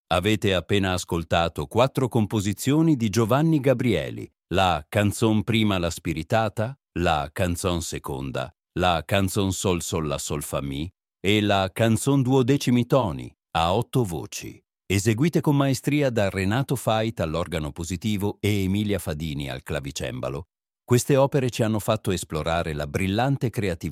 Avete appena ascoltato 4 composizioni di Giovanni Gabrieli, la Canzon prima la spiritata, la Canzon seconda, la Canzon sol sol la sol fa mi e la Canzon duodecimi toni, a 8 voci, eseguite con maestria da Renato Fait all'organo positivo e Emilia Fadini al clavicembalo. Queste opere ci hanno fatto esplorare la brillante creatività